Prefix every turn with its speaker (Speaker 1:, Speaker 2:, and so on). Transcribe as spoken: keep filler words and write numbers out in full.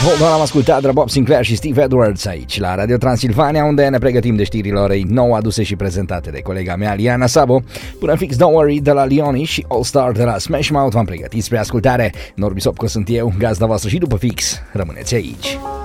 Speaker 1: Hold On am ascultat de Bob Sinclair și Steve Edwards aici la Radio Transilvania, unde ne pregătim de știrile orei nouă aduse și prezentate de colega mea Liana Sabo. Până fix Don't Worry de la Leoni și All Star de la Smash Mouth v-am pregătit spre ascultare. Norbi Sopco sunt eu, gazda voastră, și după fix rămâneți aici.